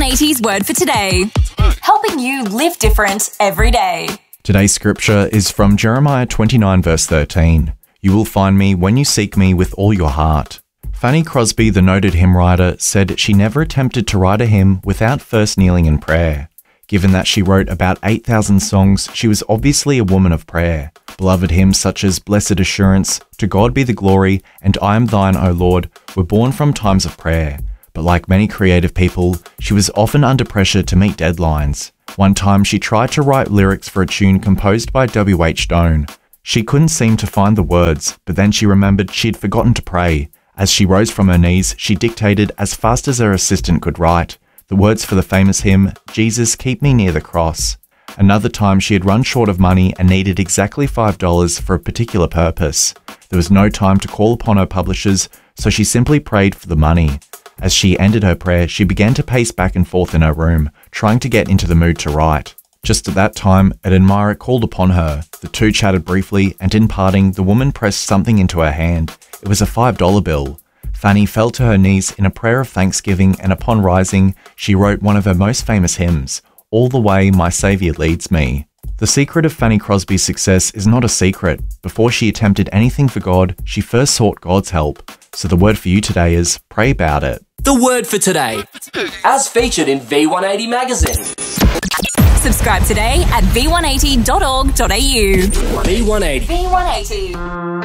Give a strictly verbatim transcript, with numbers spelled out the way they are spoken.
eighty's word for today. Helping you live different every day. Today's scripture is from Jeremiah twenty-nine verse thirteen. You will find me when you seek me with all your heart. Fanny Crosby, the noted hymn writer, said she never attempted to write a hymn without first kneeling in prayer. Given that she wrote about eight thousand songs, she was obviously a woman of prayer. Beloved hymns such as Blessed Assurance, To God Be the Glory, and I Am Thine, O Lord, were born from times of prayer. But like many creative people, she was often under pressure to meet deadlines. One time she tried to write lyrics for a tune composed by W H Stone. She couldn't seem to find the words, but then she remembered she'd forgotten to pray. As she rose from her knees, she dictated as fast as her assistant could write the words for the famous hymn, Jesus, Keep Me Near the Cross. Another time she had run short of money and needed exactly five dollars for a particular purpose. There was no time to call upon her publishers, so she simply prayed for the money. As she ended her prayer, she began to pace back and forth in her room, trying to get into the mood to write. Just at that time, an admirer called upon her. The two chatted briefly, and in parting, the woman pressed something into her hand. It was a five dollar bill. Fanny fell to her knees in a prayer of thanksgiving, and upon rising, she wrote one of her most famous hymns, All the Way My Saviour Leads Me. The secret of Fanny Crosby's success is not a secret. Before she attempted anything for God, she first sought God's help. So the word for you today is, pray about it. The word for today, as featured in V one eighty magazine. Subscribe today at v one eighty dot org dot a u. V one eighty. V one eighty.